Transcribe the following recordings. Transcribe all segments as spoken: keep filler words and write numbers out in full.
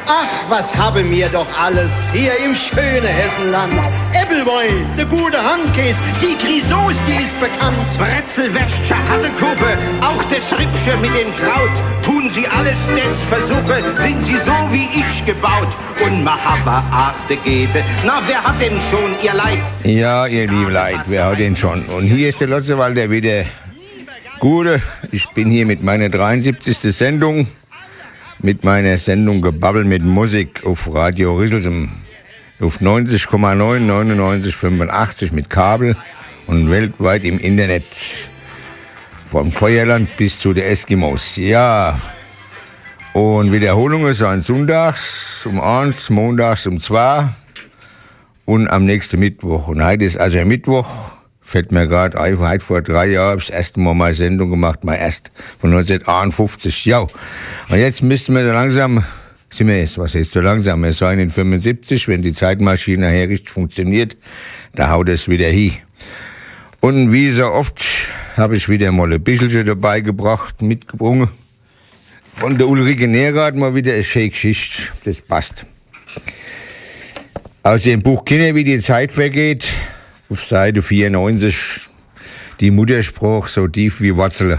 Ach, was haben wir doch alles hier im schönen Hessenland. Äppelwein, der gute Handkäse, die Grisauce, die ist bekannt. Brezelwäsche, Hattekuche, auch das Rippsche mit dem Kraut. Tun Sie alles des Versuche, sind Sie so wie ich gebaut. Und ma habba achte Gete, na wer hat denn schon Ihr Leid? Ja, ihr lieben Leid, wer hat denn schon? Und hier ist der Lotzewalder wieder. Gute, ich bin hier mit meiner dreiundsiebzigsten Sendung. Mit meiner Sendung Gebabbel mit Musik auf Radio Rüsselsheim. Auf neunzig Komma neun, neunundneunzig, fünfundachtzig mit Kabel und weltweit im Internet. Vom Feuerland bis zu den Eskimos. Ja. Und Wiederholungen sind sonntags um eins, montags um zwei und am nächsten Mittwoch. Und heute ist also Mittwoch. Fällt mir gerade ein, heute vor drei Jahren habe ich das erste Mal meine Sendung gemacht, mal erst von neunzehnhunderteinundfünfzig. Ja. Und jetzt müssten wir so langsam, sind wir jetzt, was ist so langsam? Wir seien in fünfundsiebzig, wenn die Zeitmaschine nachher richtig funktioniert, da haut es wieder hin. Und wie so oft habe ich wieder mal ein bisschen dabei gebracht, mitgebracht. Von der Ulrike Neerath mal wieder eine schöne Geschichte, das passt. Aus dem Buch Kinder, wie die Zeit vergeht, auf Seite vierundneunzig, die Mutterspruch so tief wie Wurzeln.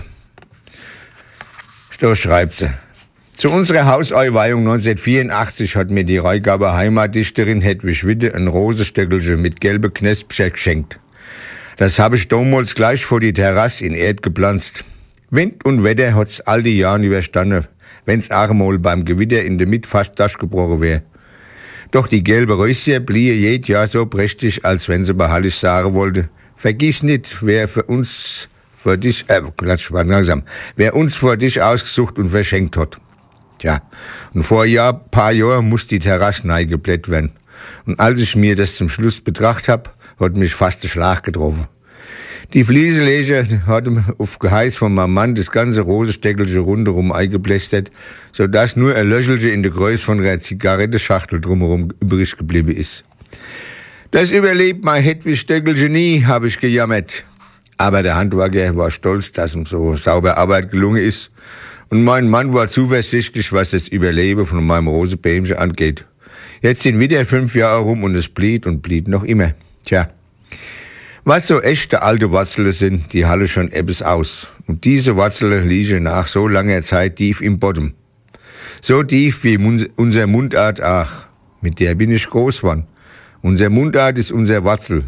Da schreibt sie. Zu unserer Hauseinweihung neunzehnhundertvierundachtzig hat mir die Rheingauer Heimatdichterin Hedwig Witte ein Rosenstöckelchen mit gelben Knäspchen geschenkt. Das habe ich damals gleich vor die Terrasse in Erd gepflanzt. Wind und Wetter hat's all die Jahre überstanden, wenn's auch mal beim Gewitter in der Mitte fast durchgebrochen wäre. Doch die gelbe Röschen blieben jedes Jahr so prächtig, als wenn sie bei Hallig sagen wollte, vergiss nicht, wer für uns vor dich, äh, klatsch, langsam, wer uns vor dich ausgesucht und verschenkt hat. Tja, und vor ein Jahr, paar Jahren muss die Terrasse neu geblätt werden. Und als ich mir das zum Schluss betrachtet hab, hat mich fast der Schlag getroffen. Die Fliesenleger hat auf Geheiß von meinem Mann das ganze Rosensteckelchen rundherum eingeblästert, sodass nur ein Löchelchen in der Größe von einer Zigarettenschachtel drumherum übrig geblieben ist. Das überlebt mein Hedwig-Stöckelchen nie, habe ich gejammert. Aber der Handwerker war stolz, dass ihm so sauber Arbeit gelungen ist. Und mein Mann war zuversichtlich, was das Überleben von meinem Rosenbäumchen angeht. Jetzt sind wieder fünf Jahre rum und es blieb und blieb noch immer. Tja. Was so echte alte Wurzeln sind, die hallen schon etwas aus. Und diese Wurzeln liegen nach so langer Zeit tief im Boden. So tief wie unser Mundart auch. Mit der bin ich groß geworden. Unser Mundart ist unser Wurzel.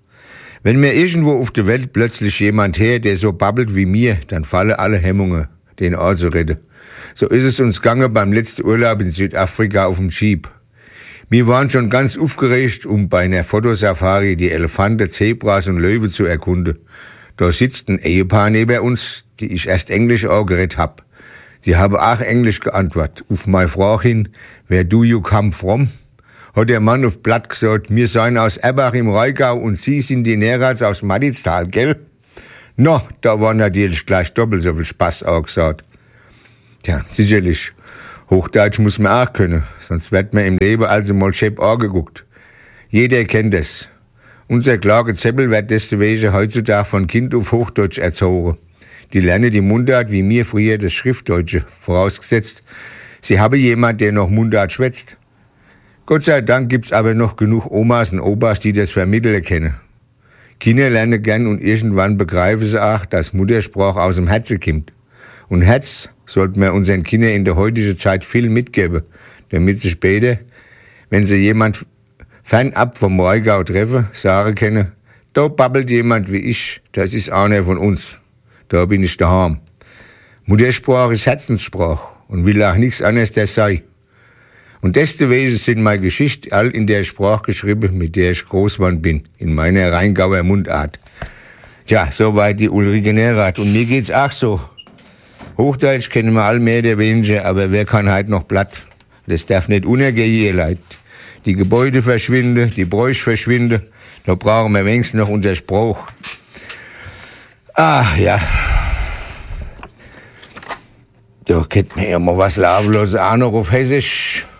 Wenn mir irgendwo auf der Welt plötzlich jemand her, der so babbelt wie mir, dann fallen alle Hemmungen, den Ort zu retten. So ist es uns gegangen beim letzten Urlaub in Südafrika auf dem Jeep. Wir waren schon ganz aufgeregt, um bei einer Fotosafari die Elefanten, Zebras und Löwen zu erkunden. Da sitzt ein Ehepaar neben uns, die ich erst Englisch auch geredet hab. Die haben auch Englisch geantwortet. Auf meine Frage hin, where do you come from? Hat der Mann auf Blatt gesagt, wir seien aus Erbach im Rheingau und Sie sind die Neeraths aus Maditztal, gell? No, da war natürlich gleich doppelt so viel Spaß auch gesagt. Tja, sicherlich. Hochdeutsch muss man auch können, sonst wird man im Leben also mal schepp angeguckt. Jeder kennt es. Unser Klage Zeppel wird deswegen heutzutage von Kind auf Hochdeutsch erzogen. Die lernen die Mundart wie mir früher das Schriftdeutsche, vorausgesetzt. Sie haben jemand, der noch Mundart schwätzt. Gott sei Dank gibt's aber noch genug Omas und Opas, die das vermitteln können. Kinder lernen gern und irgendwann begreifen sie auch, dass Muttersprache aus dem Herzen kommt. Und Herz sollten wir unseren Kindern in der heutigen Zeit viel mitgeben, damit sie später, wenn sie jemand fernab vom Rheingau treffen, sagen können, da babbelt jemand wie ich, das ist einer von uns. Da bin ich daheim. Muttersprache ist Herzenssprache und will auch nichts anderes der sei. Und deswegen sind meine Geschichten all in der Sprache geschrieben, mit der ich groß geworden bin, in meiner Rheingauer Mundart. Tja, soweit die Ulrike Neerath. Und mir geht's auch so. Hochdeutsch kennen wir all mehr oder weniger, aber wer kann heute noch Blatt? Das darf nicht untergehen, ihr Leid. Die Gebäude verschwinden, die Bräuche verschwinden. Da brauchen wir wenigstens noch unser Spruch. Ach ja. Da könnte man ja mal was Laufloses auch noch auf Hessisch.